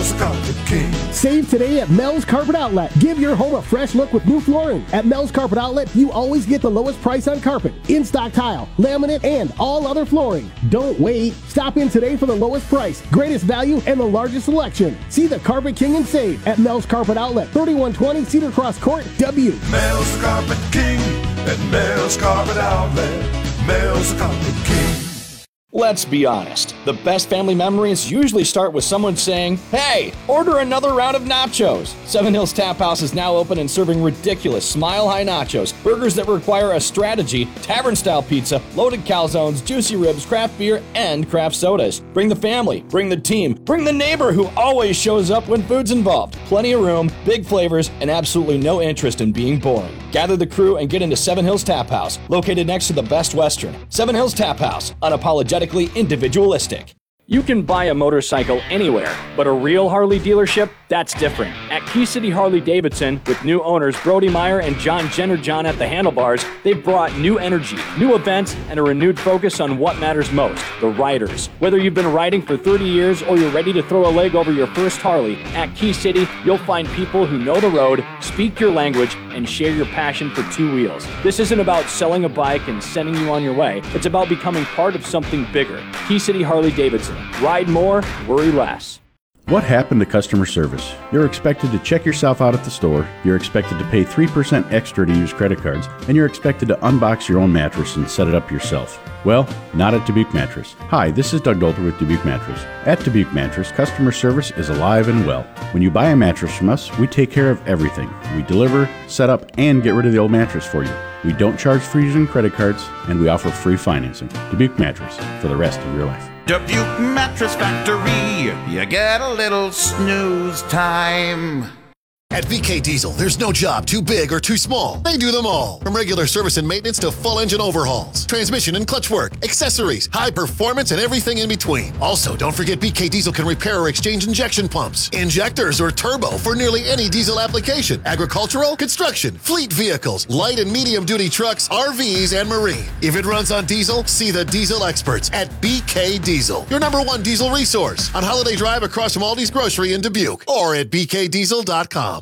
Mel's Carpet King. Save today at Mel's Carpet Outlet. Give your home a fresh look with new flooring. At Mel's Carpet Outlet, you always get the lowest price on carpet, in-stock tile, laminate, and all other flooring. Don't wait. Stop in today for the lowest price, greatest value, and the largest selection. See the Carpet King and save at Mel's Carpet Outlet, 3120 Cedar Cross Court, W. Mel's Carpet King at Mel's Carpet Outlet. Mel's Carpet King. Let's be honest. The best family memories usually start with someone saying, "Hey, order another round of nachos." Seven Hills Tap House is now open and serving ridiculous smile-high nachos, burgers that require a strategy, tavern-style pizza, loaded calzones, juicy ribs, craft beer, and craft sodas. Bring the family, bring the team, bring the neighbor who always shows up when food's involved. Plenty of room, big flavors, and absolutely no interest in being boring. Gather the crew and get into Seven Hills Tap House, located next to the Best Western. Seven Hills Tap House, unapologetically individualistic. You can buy a motorcycle anywhere, but a real Harley dealership, that's different. At Key City Harley Davidson, with new owners Brody Meyer and John Jenner-John at the handlebars, they've brought new energy, new events, and a renewed focus on what matters most, the riders. Whether you've been riding for 30 years or you're ready to throw a leg over your first Harley, at Key City, you'll find people who know the road, speak your language, and share your passion for two wheels. This isn't about selling a bike and sending you on your way. It's about becoming part of something bigger. Key City Harley Davidson. Ride more, worry less. What happened to customer service? You're expected to check yourself out at the store, you're expected to pay 3% extra to use credit cards, and you're expected to unbox your own mattress and set it up yourself. Well, not at Dubuque Mattress. Hi, this is Doug Dolter with Dubuque Mattress. At Dubuque Mattress, customer service is alive and well. When you buy a mattress from us, we take care of everything. We deliver, set up, and get rid of the old mattress for you. We don't charge for using credit cards, and we offer free financing. Dubuque Mattress, for the rest of your life. Dubuque Mattress Factory, you get a little snooze time. At BK Diesel, there's no job too big or too small. They do them all. From regular service and maintenance to full engine overhauls, transmission and clutch work, accessories, high performance, and everything in between. Also, don't forget BK Diesel can repair or exchange injection pumps, injectors, or turbo for nearly any diesel application. Agricultural, construction, fleet vehicles, light and medium duty trucks, RVs, and marine. If it runs on diesel, see the diesel experts at BK Diesel. Your number one diesel resource on Holiday Drive across from Aldi's Grocery in Dubuque or at bkdiesel.com.